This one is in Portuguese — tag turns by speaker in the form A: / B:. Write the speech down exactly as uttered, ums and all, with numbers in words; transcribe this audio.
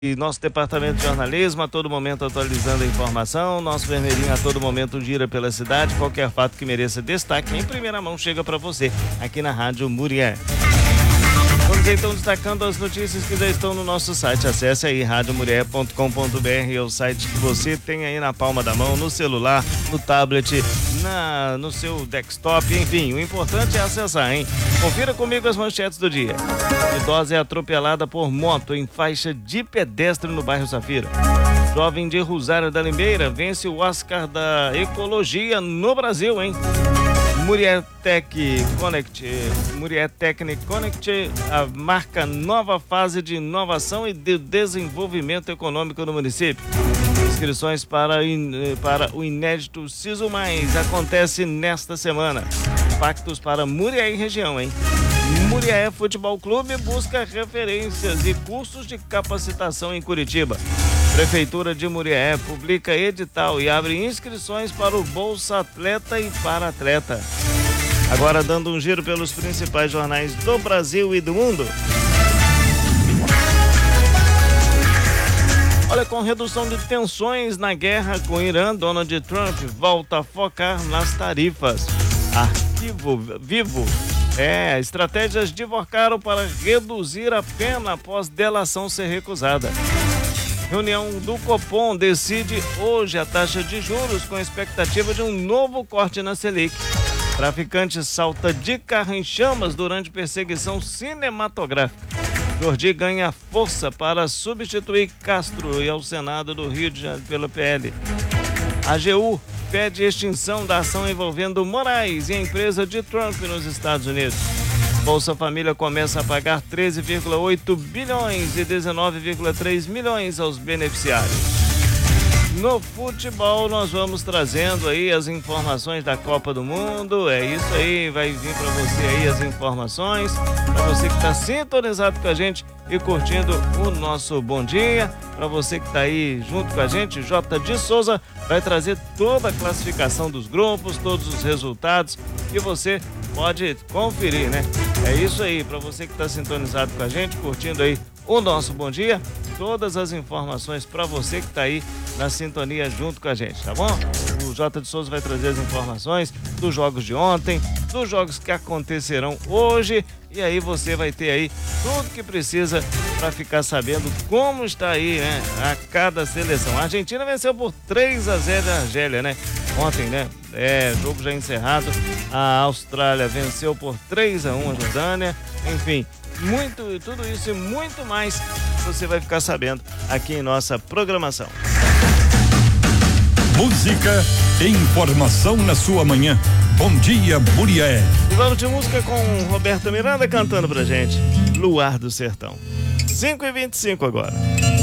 A: E nosso departamento de jornalismo a todo momento atualizando a informação, nosso vermelhinho a todo momento gira pela cidade, qualquer fato que mereça destaque em primeira mão chega para você aqui na Rádio Murié. Vamos então destacando as notícias que já estão no nosso site. Acesse aí rádio murié ponto com ponto br, é o site que você tem aí na palma da mão, no celular, no tablet, na, no seu desktop, enfim, o importante é acessar, hein? Confira comigo as manchetes do dia. Idosa é atropelada por moto em faixa de pedestre no bairro Safira. Jovem de Rosário da Limeira vence o Oscar da Ecologia no Brasil, hein? Murié Tech Connect, Murié Technic Connect, a marca nova fase de inovação e de desenvolvimento econômico no município. Inscrições para, para o inédito Siso Mais acontece nesta semana. Impactos para Murié e região, hein? Murié Futebol Clube busca referências e cursos de capacitação em Curitiba. Prefeitura de Murié publica edital e abre inscrições para o Bolsa Atleta e para Atleta. Agora dando um giro pelos principais jornais do Brasil e do mundo. Olha, com redução de tensões na guerra com o Irã, Donald Trump volta a focar nas tarifas. Arquivo Vivo. É, estratégias divorcaram para reduzir a pena após delação ser recusada. Reunião do Copom decide hoje a taxa de juros com expectativa de um novo corte na Selic. Traficante salta de carro em chamas durante perseguição cinematográfica. Jordi ganha força para substituir Castro e ao Senado do Rio de Janeiro pelo P L. A AGU pede extinção da ação envolvendo Moraes e a empresa de Trump nos Estados Unidos. Bolsa Família começa a pagar treze vírgula oito bilhões e dezenove vírgula três milhões aos beneficiários. No futebol nós vamos trazendo aí as informações da Copa do Mundo, é isso aí, vai vir para você aí as informações, para você que está sintonizado com a gente e curtindo o nosso Bom Dia, para você que está aí junto com a gente, J. de Souza vai trazer toda a classificação dos grupos, todos os resultados e você pode conferir, né? É isso aí, para você que está sintonizado com a gente, curtindo aí o nosso Bom Dia, todas as informações para você que está aí na sintonia junto com a gente, tá bom? O J. de Souza vai trazer as informações dos jogos de ontem, dos jogos que acontecerão hoje, e aí você vai ter aí tudo que precisa para ficar sabendo como está aí, né, a cada seleção. A Argentina venceu por três a zero a Argélia, né? Ontem, né? É, jogo já encerrado. A Austrália venceu por três a um a Jordânia. Enfim, muito, tudo isso e muito mais você vai ficar sabendo aqui em nossa programação.
B: Música e informação na sua manhã. Bom dia, Murié.
A: E vamos de música com Roberto Miranda cantando pra gente Luar do Sertão. cinco e vinte e cinco agora.